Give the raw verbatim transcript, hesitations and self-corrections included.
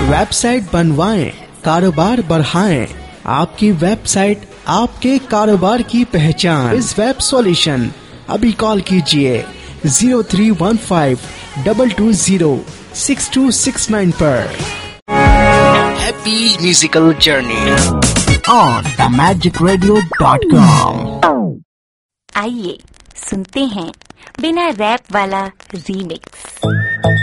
Website बनवाएं, कारोबार बढ़ाएं। आपकी वेबसाइट आपके कारोबार की पहचान। इस वेब सॉल्यूशन अभी कॉल कीजिए zero three one five double two zero six to six nine पर। Happy musical journey on the magic radio dot com. आइए सुनते हैं बिना रैप वाला रीमिक्स।